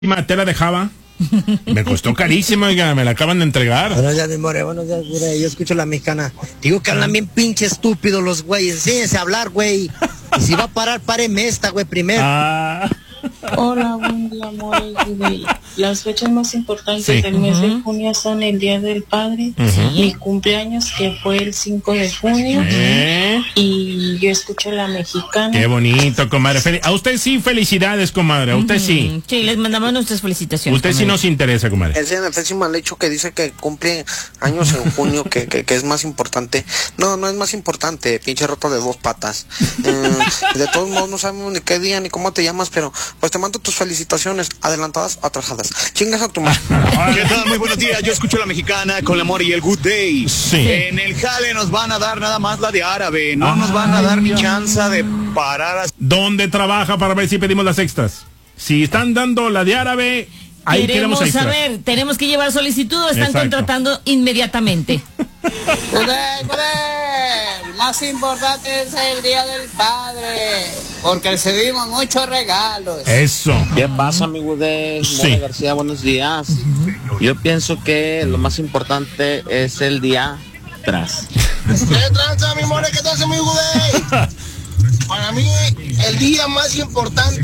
Tela de Java. Me costó carísimo, oiga, me la acaban de entregar. Buenos días, mi more, buenos días, güey. Yo escucho la mexicana. Digo que hablan bien pinche estúpidos los güeyes. Enséñense a hablar, güey. Y si va a parar, páreme esta, güey, primero. Hola, buen día, amores. Las fechas más importantes del mes de junio son el Día del Padre, mi cumpleaños, que fue el 5 de junio, y yo escucho la mexicana. Qué bonito, comadre. A usted sí, felicidades, comadre. A usted sí. Sí, les mandamos nuestras felicitaciones. Usted sí nos interesa, comadre. Ese pésimo al hecho que dice que cumple años en junio, que es más importante. No, no es más importante, pinche roto de dos patas. De todos modos, no sabemos ni qué día ni cómo te llamas, pero pues te mando tus felicitaciones, adelantadas, atrasadas. Chingas a tu madre. ¿Qué tal? Muy buenos días. Yo escucho la mexicana con el amor y el good day. Sí. En el jale nos van a dar nada más la de árabe. No nos van a dar ni chance de parar. ¿Dónde trabaja para ver si pedimos las extras? Si están dando la de árabe, ahí queremos extras. Saber, tenemos que llevar solicitud o están contratando inmediatamente. Más importante es el Día del Padre, porque recibimos muchos regalos. Eso. ¿Qué pasa, mi Gudés? Sí. García, buenos días. Yo pienso que lo más importante es el día tras. ¿Qué tranza, mi more? ¿Qué tranza, mi Gudés? Para mí, el día más importante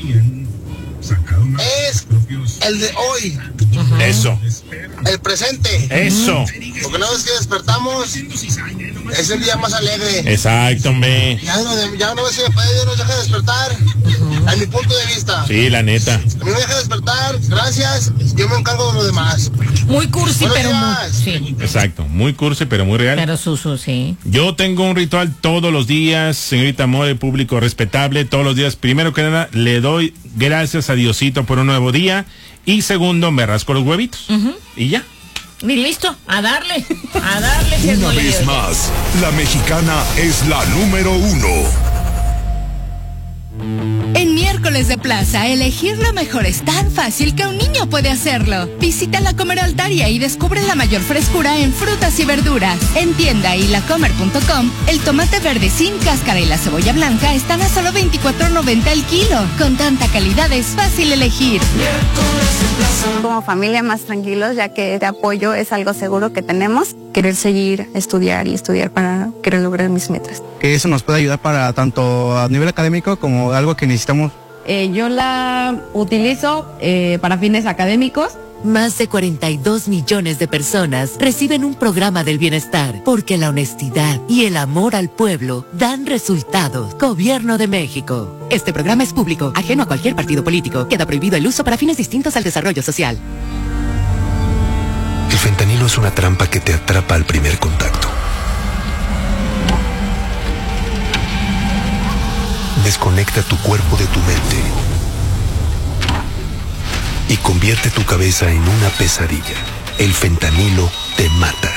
es el de hoy. Eso. El presente. Eso. Porque una vez que despertamos, es el día más alegre. Exacto, hombre. Ya una vez que Dios nos deja despertar, a mi punto de vista. Sí, la neta. A mí me deja despertar, gracias, yo me encargo de lo demás. Muy cursi, Buenos pero días. sí. Exacto, muy cursi, pero muy real. Pero sí. Yo tengo un ritual todos los días, señorita More, público respetable, todos los días. Primero que nada, le doy gracias a Diosito por un nuevo día. Y segundo, me rasco los huevitos. Y ya. Y listo, a darle. Una vez más, la mexicana es la número 1. En Miércoles de Plaza, elegir lo mejor es tan fácil que un niño puede hacerlo. Visita La Comer Altaria y descubre la mayor frescura en frutas y verduras. En tienda y lacomer.com, el tomate verde sin cáscara y la cebolla blanca están a solo $24.90 el kilo. Con tanta calidad es fácil elegir. Como familia más tranquilos, ya que de apoyo es algo seguro que tenemos. Querer seguir, estudiar para querer lograr mis metas. Que eso nos puede ayudar para tanto a nivel académico como algo que necesitamos. Yo la utilizo para fines académicos. Más de 42 millones de personas reciben un programa del bienestar porque la honestidad y el amor al pueblo dan resultados. Gobierno de México. Este programa es público, ajeno a cualquier partido político. Queda prohibido el uso para fines distintos al desarrollo social. El fentanilo es una trampa que te atrapa al primer contacto. Desconecta tu cuerpo de tu mente y convierte tu cabeza en una pesadilla. El fentanilo te mata.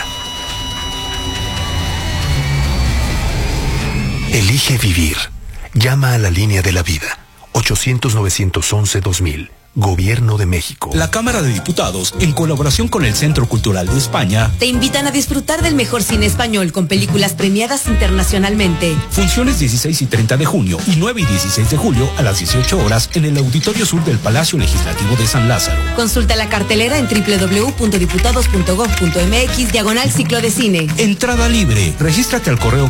Elige vivir. Llama a la línea de la vida. 800-911-2000. Gobierno de México. La Cámara de Diputados, en colaboración con el Centro Cultural de España, te invitan a disfrutar del mejor cine español con películas premiadas internacionalmente. Funciones 16 y 30 de junio y 9 y 16 de julio a las 18 horas en el Auditorio Sur del Palacio Legislativo de San Lázaro. Consulta la cartelera en www.diputados.gov.mx/ciclo de cine. Entrada libre. Regístrate al correo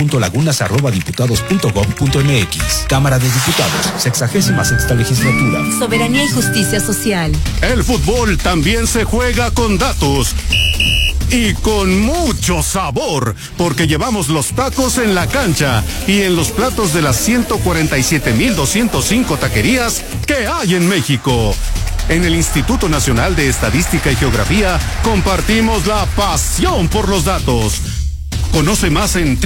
gabriela.lagunas@diputados.gov.mx. Cámara de Diputados, 66ª legislatura. Soberanía y justicia social. El fútbol también se juega con datos y con mucho sabor, porque llevamos los tacos en la cancha y en los platos de las 147,205 taquerías que hay en México. En el Instituto Nacional de Estadística y Geografía compartimos la pasión por los datos. Conoce más en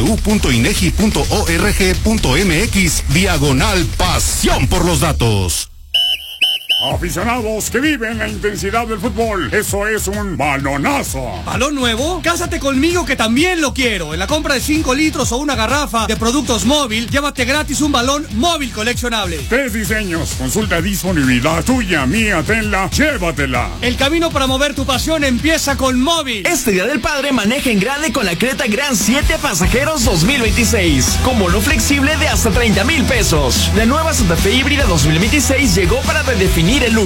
www.inegi.org.mx/pasión por los datos. Aficionados que viven la intensidad del fútbol, eso es un balonazo. ¿Balón nuevo? Cásate conmigo que también lo quiero. En la compra de 5 litros o una garrafa de productos móvil, llévate gratis un balón móvil coleccionable. 3 diseños, consulta disponibilidad, tuya, mía, tenla, llévatela. El camino para mover tu pasión empieza con móvil. Este Día del Padre maneja en grande con la Creta Gran 7 Pasajeros 2026, con bono flexible de hasta 30,000 pesos. La nueva Santa Fe híbrida 2026 llegó para redefinir definir el